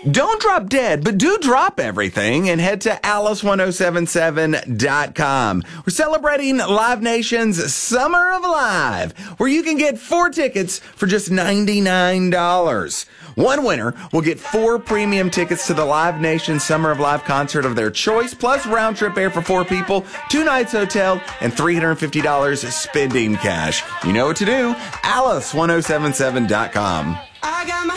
Don't drop dead, but do drop everything and head to alice1077.com. We're celebrating Live Nation's Summer of Live, where you can get 4 tickets for just $99. One winner will get 4 premium tickets to the Live Nation Summer of Live concert of their choice, plus round trip air for 4 people, 2 nights hotel, and $350 spending cash. You know what to do. alice1077.com.